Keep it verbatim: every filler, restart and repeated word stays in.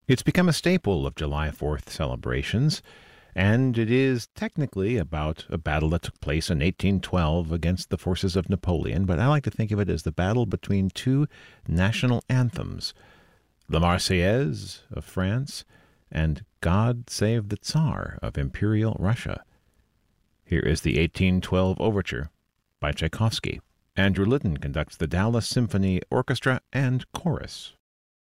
It's become a staple of July fourth celebrations, and it is technically about a battle that took place in eighteen twelve against the forces of Napoleon, but I like to think of it as the battle between two national anthems, the Marseillaise of France and God Save the Tsar of Imperial Russia. Here is the eighteen twelve Overture by Tchaikovsky. Andrew Litton conducts the Dallas Symphony Orchestra and Chorus.